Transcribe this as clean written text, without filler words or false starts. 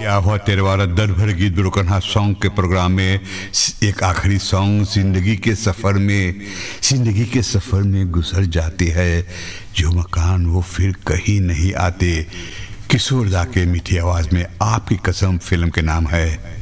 आवा तेरवारा दर भर गीत ब्रोकन हाथ सॉन्ग के प्रोग्राम में एक आखिरी सॉन्ग जिंदगी के सफ़र में गुजर जाते हैं जो मकान वो फिर कहीं नहीं आते। किशोर दा के मीठी आवाज़ में आपकी कसम फिल्म के नाम है।